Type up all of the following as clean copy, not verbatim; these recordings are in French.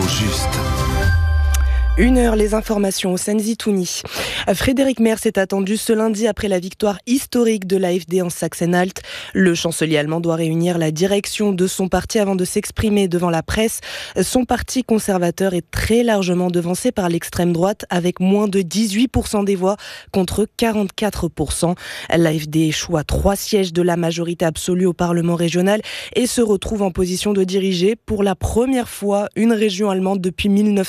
juste. 1h, les informations au Seine-Zitouni. Frédéric Merz est attendu ce lundi après la victoire historique de l'AfD en Sachsen-Anhalt. Le chancelier allemand doit réunir la direction de son parti avant de s'exprimer devant la presse. Son parti conservateur est très largement devancé par l'extrême droite avec moins de 18% des voix contre 44%. L'AfD échoue à 3 sièges de la majorité absolue au Parlement régional et se retrouve en position de diriger pour la première fois une région allemande depuis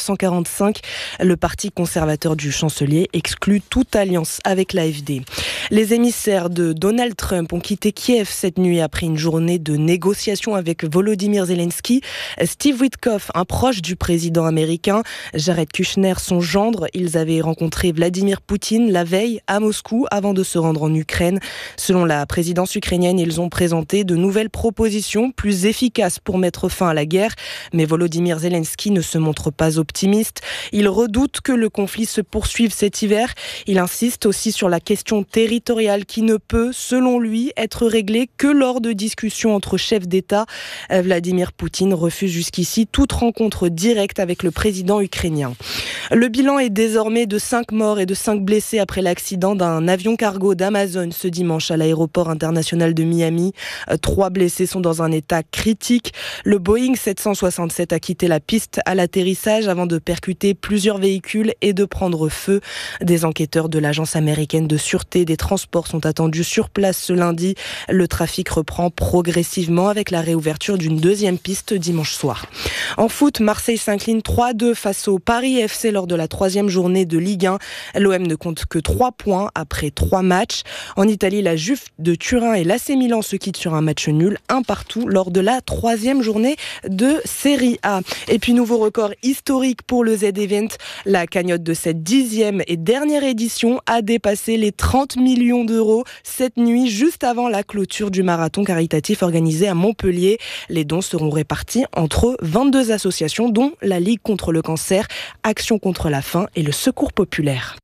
1945. Le parti conservateur du chancelier exclut toute alliance avec l'AfD. Les émissaires de Donald Trump ont quitté Kiev cette nuit après une journée de négociations avec Volodymyr Zelensky. Steve Witkoff, un proche du président américain, Jared Kushner, son gendre, ils avaient rencontré Vladimir Poutine la veille à Moscou avant de se rendre en Ukraine. Selon la présidence ukrainienne, ils ont présenté de nouvelles propositions plus efficaces pour mettre fin à la guerre. Mais Volodymyr Zelensky ne se montre pas optimiste. Il redoute que le conflit se poursuive cet hiver. Il insiste aussi sur la question territoriale qui ne peut, selon lui, être réglée que lors de discussions entre chefs d'État. Vladimir Poutine refuse jusqu'ici toute rencontre directe avec le président ukrainien. Le bilan est désormais de 5 morts et de 5 blessés après l'accident d'un avion cargo d'Amazon ce dimanche à l'aéroport international de Miami. 3 blessés sont dans un état critique. Le Boeing 767 a quitté la piste à l'atterrissage avant de percuter plusieurs véhicules et de prendre feu. Des enquêteurs de l'agence américaine de sûreté des transports sont attendus sur place ce lundi. Le trafic reprend progressivement avec la réouverture d'une deuxième piste dimanche soir. En foot, Marseille s'incline 3-2 face au Paris FC lors de la 3e journée de Ligue 1. L'OM ne compte que 3 points après 3 matchs. En Italie, la Juve de Turin et l'AC Milan se quittent sur un match nul, 1 partout lors de la 3e journée de Serie A. Et puis nouveau record historique pour le Z-Event. La cagnotte de cette 10e et dernière édition a dépassé les 30 millions d'euros cette nuit, juste avant la clôture du marathon caritatif organisé à Montpellier. Les dons seront répartis entre 22 associations, dont la Ligue contre le cancer, Action contre la faim et le Secours populaire.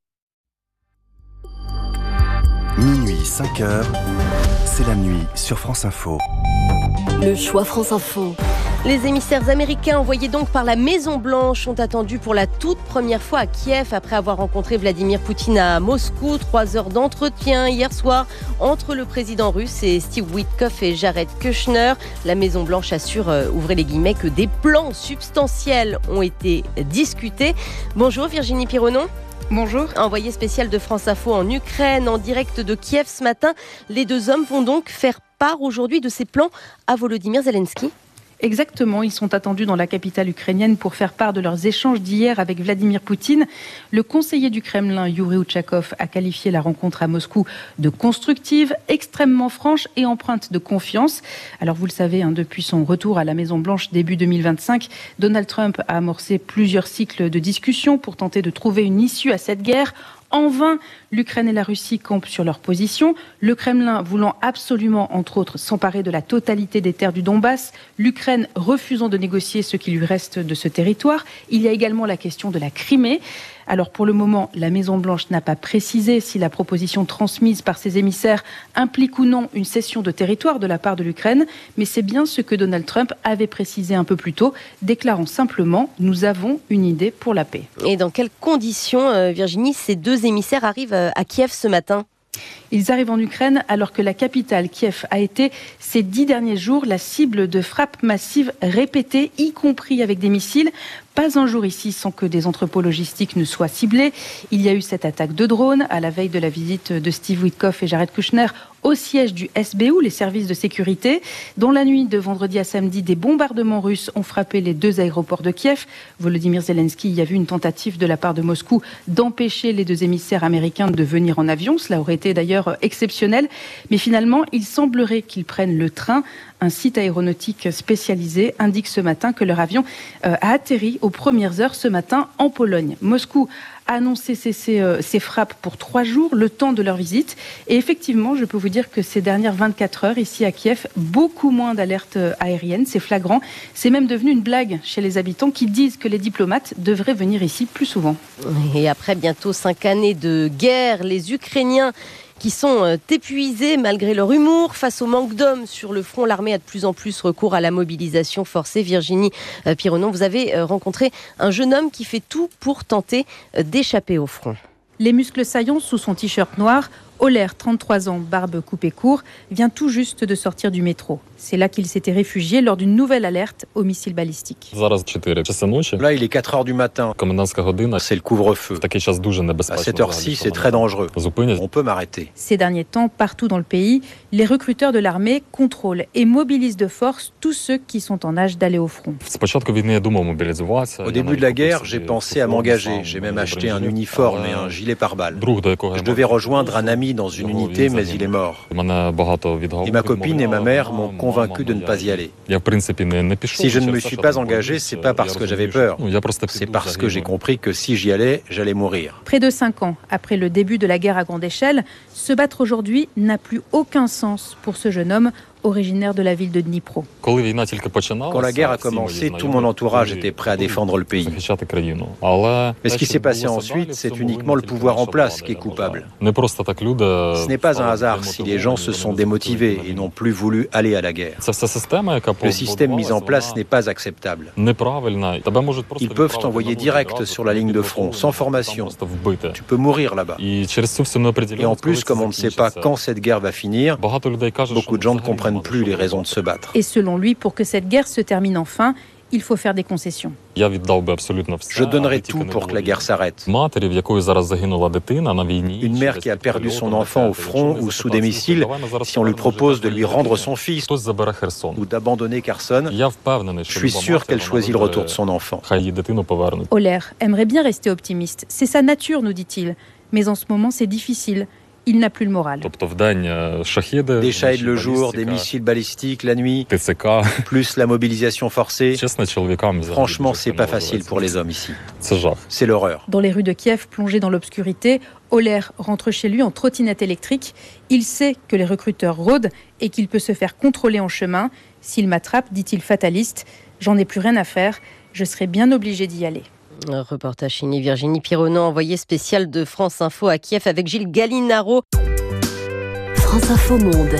Minuit 5h, c'est la nuit sur France Info. Le choix France Info. Les émissaires américains envoyés donc par la Maison-Blanche sont attendus pour la toute première fois à Kiev après avoir rencontré Vladimir Poutine à Moscou. 3 heures d'entretien hier soir entre le président russe et Steve Witkoff et Jared Kushner. La Maison-Blanche assure, ouvrez les guillemets, que des plans substantiels ont été discutés. Bonjour Virginie Pironneau. Bonjour. Envoyée spéciale de France Info en Ukraine, en direct de Kiev ce matin. Les deux hommes vont donc faire part aujourd'hui de ces plans à Volodymyr Zelensky. Exactement, ils sont attendus dans la capitale ukrainienne pour faire part de leurs échanges d'hier avec Vladimir Poutine. Le conseiller du Kremlin, Yuri Uchakov, a qualifié la rencontre à Moscou de constructive, extrêmement franche et empreinte de confiance. Alors vous le savez, depuis son retour à la Maison-Blanche début 2025, Donald Trump a amorcé plusieurs cycles de discussions pour tenter de trouver une issue à cette guerre. En vain, l'Ukraine et la Russie campent sur leur position. Le Kremlin voulant absolument, entre autres, s'emparer de la totalité des terres du Donbass. L'Ukraine refusant de négocier ce qui lui reste de ce territoire. Il y a également la question de la Crimée. Alors pour le moment, la Maison-Blanche n'a pas précisé si la proposition transmise par ses émissaires implique ou non une cession de territoire de la part de l'Ukraine. Mais c'est bien ce que Donald Trump avait précisé un peu plus tôt, déclarant simplement « Nous avons une idée pour la paix ». Et dans quelles conditions, Virginie, ces deux émissaires arrivent à Kiev ce matin ? Ils arrivent en Ukraine alors que la capitale, Kiev, a été ces 10 derniers jours la cible de frappes massives répétées, y compris avec des missiles. Pas un jour ici sans que des entrepôts logistiques ne soient ciblés. Il y a eu cette attaque de drone à la veille de la visite de Steve Witkoff et Jared Kushner au siège du SBU, les services de sécurité. Dans la nuit de vendredi à samedi, des bombardements russes ont frappé les 2 aéroports de Kiev. Volodymyr Zelensky, il y a eu une tentative de la part de Moscou d'empêcher les 2 émissaires américains de venir en avion. Cela aurait été d'ailleurs exceptionnel. Mais finalement, il semblerait qu'ils prennent le train. Un site aéronautique spécialisé indique ce matin que leur avion a atterri aux premières heures ce matin en Pologne. Moscou a annoncé ces frappes pour 3 jours, le temps de leur visite. Et effectivement, je peux vous dire que ces dernières 24 heures, ici à Kiev, beaucoup moins d'alertes aériennes. C'est flagrant. C'est même devenu une blague chez les habitants qui disent que les diplomates devraient venir ici plus souvent. Et après bientôt 5 années de guerre, les Ukrainiens qui sont épuisés malgré leur humour. Face au manque d'hommes sur le front, l'armée a de plus en plus recours à la mobilisation forcée. Virginie Pironneau, vous avez rencontré un jeune homme qui fait tout pour tenter d'échapper au front. Les muscles saillants sous son t-shirt noir, Oler, 33 ans, barbe coupée court, vient tout juste de sortir du métro. C'est là qu'il s'était réfugié lors d'une nouvelle alerte au missile balistique. Là, il est 4 heures du matin. C'est le couvre-feu. À cette heure-ci, c'est très dangereux. On peut m'arrêter. Ces derniers temps, partout dans le pays, les recruteurs de l'armée contrôlent et mobilisent de force tous ceux qui sont en âge d'aller au front. Au début de la guerre, j'ai pensé à m'engager. J'ai même acheté un uniforme et un gilet pare-balles. Je devais rejoindre un ami dans une unité, mais il est mort. Et ma copine et ma mère m'ont convaincu de ne pas y aller. Si je ne me suis pas engagé, c'est pas parce que j'avais peur. C'est parce que j'ai compris que si j'y allais, j'allais mourir. Près de 5 ans après le début de la guerre à grande échelle, se battre aujourd'hui n'a plus aucun sens pour ce jeune homme originaire de la ville de Dnipro. Quand la guerre a commencé, tout mon entourage était prêt à défendre le pays. Mais ce qui s'est passé ensuite, c'est uniquement le pouvoir en place qui est coupable. Ce n'est pas un hasard si les gens se sont démotivés et n'ont plus voulu aller à la guerre. Le système mis en place n'est pas acceptable. Ils peuvent t'envoyer direct sur la ligne de front, sans formation. Tu peux mourir là-bas. Et en plus, comme on ne sait pas quand cette guerre va finir, beaucoup de gens ne comprennent plus les raisons de se battre. Et selon lui, pour que cette guerre se termine enfin, il faut faire des concessions. Je donnerai tout pour que la guerre s'arrête. Une mère qui a perdu son enfant au front ou sous des missiles, si on lui propose de lui rendre son fils ou d'abandonner Kherson, je suis sûr qu'elle choisit le retour de son enfant. Oler aimerait bien rester optimiste. C'est sa nature, nous dit-il. Mais en ce moment, c'est difficile. Il n'a plus le moral. Des Shahed le jour, des missiles balistiques la nuit, plus la mobilisation forcée. Franchement, c'est pas facile pour les hommes ici. C'est l'horreur. Dans les rues de Kiev, plongées dans l'obscurité, Oler rentre chez lui en trottinette électrique. Il sait que les recruteurs rôdent et qu'il peut se faire contrôler en chemin. S'il m'attrape, dit-il fataliste, j'en ai plus rien à faire, je serai bien obligé d'y aller. Un reportage signé Virginie Pironneau, envoyée spéciale de France Info à Kiev avec Gilles Gallinaro. France Info Monde.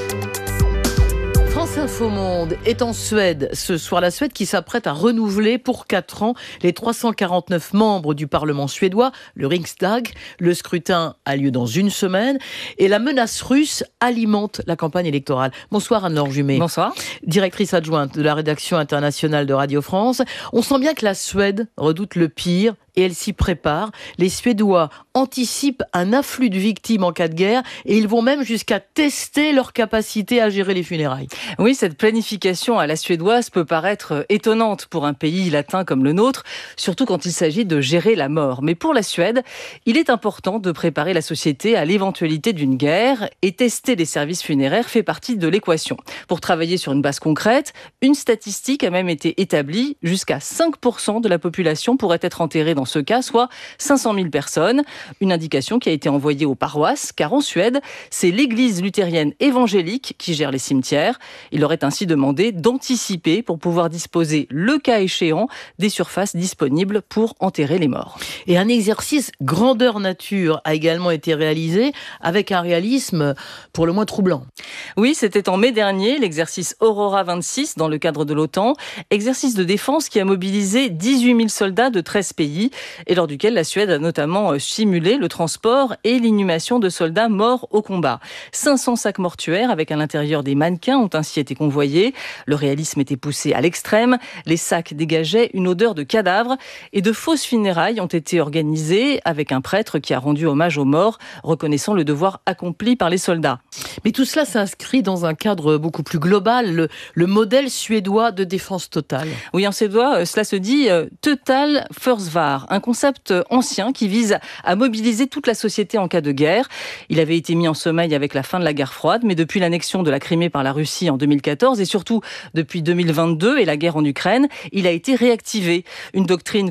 France Info Monde est en Suède ce soir. La Suède qui s'apprête à renouveler pour 4 ans les 349 membres du Parlement suédois, le Riksdag. Le scrutin a lieu dans une semaine et la menace russe alimente la campagne électorale. Bonsoir Anne-Laure Jumet. Bonsoir. Directrice adjointe de la rédaction internationale de Radio France. On sent bien que la Suède redoute le pire et elle s'y prépare. Les Suédois anticipent un afflux de victimes en cas de guerre et ils vont même jusqu'à tester leur capacité à gérer les funérailles. Oui, cette planification à la suédoise peut paraître étonnante pour un pays latin comme le nôtre, surtout quand il s'agit de gérer la mort. Mais pour la Suède, il est important de préparer la société à l'éventualité d'une guerre et tester les services funéraires fait partie de l'équation. Pour travailler sur une base concrète, une statistique a même été établie. Jusqu'à 5% de la population pourrait être enterrée dans ce cas, soit 500 000 personnes. Une indication qui a été envoyée aux paroisses, car en Suède, c'est l'église luthérienne évangélique qui gère les cimetières. Il leur est ainsi demandé d'anticiper pour pouvoir disposer, le cas échéant, des surfaces disponibles pour enterrer les morts. Et un exercice grandeur nature a également été réalisé avec un réalisme pour le moins troublant. Oui, c'était en mai dernier, l'exercice Aurora 26 dans le cadre de l'OTAN. Exercice de défense qui a mobilisé 18 000 soldats de 13 pays et lors duquel la Suède a notamment simulé le transport et l'inhumation de soldats morts au combat. 500 sacs mortuaires avec à l'intérieur des mannequins ont ainsi été convoyés. Le réalisme était poussé à l'extrême. Les sacs dégageaient une odeur de cadavre et de fausses funérailles ont été organisées avec un prêtre qui a rendu hommage aux morts, reconnaissant le devoir accompli par les soldats. Mais tout cela s'inscrit dans un cadre beaucoup plus global, le modèle suédois de défense totale. Oui, en suédois, cela se dit Total Försvar, un concept ancien qui vise à mobiliser toute la société en cas de guerre. Il avait été mis en sommeil avec la fin de la guerre froide, mais depuis l'annexion de la Crimée par la Russie en 2014 et surtout depuis 2022 et la guerre en Ukraine, il a été réactivé. Une doctrine